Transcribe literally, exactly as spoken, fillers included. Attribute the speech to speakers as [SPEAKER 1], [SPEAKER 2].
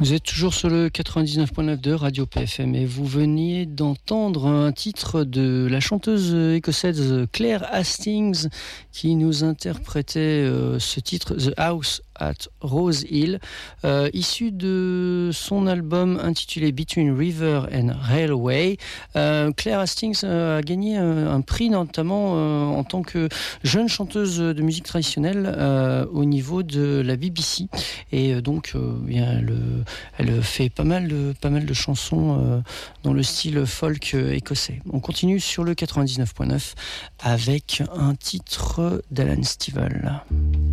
[SPEAKER 1] Vous êtes toujours sur le quatre-vingt-dix-neuf point neuf de Radio P F M et vous veniez d'entendre un titre de la chanteuse écossaise Claire Hastings qui nous interprétait euh, ce titre The House at Rose Hill, euh, issu de son album intitulé Between River and Railway. Euh, Claire Hastings a gagné un, un prix notamment euh, en tant que jeune chanteuse de musique traditionnelle euh, au niveau de la B B C et euh, donc euh, bien le Elle fait pas mal de, pas mal de chansons euh, dans le style folk euh, écossais. On continue sur le quatre-vingt-dix-neuf point neuf avec un titre d'Alan Stivell.